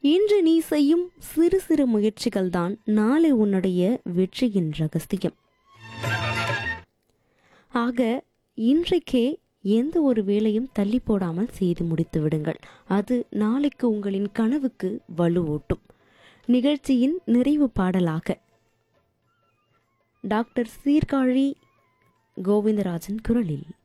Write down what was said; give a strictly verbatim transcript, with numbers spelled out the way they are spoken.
இன்று நீ செய்யும் சிறு சிறு முயற்சிகள் தான் நாளை உன்னுடைய வெற்றியின் ரகசியம். ஆக இன்றைக்கே எந்த ஒரு வேலையும் தள்ளி போடாமல் செய்து முடித்து விடுங்கள். அது நாளைக்கு உங்களின் கனவுக்கு வலுவூட்டும். நிகழ்ச்சியின் நிறைவு பாடலாக டாக்டர் சீர்காழி கோவிந்தராஜன் குரலில்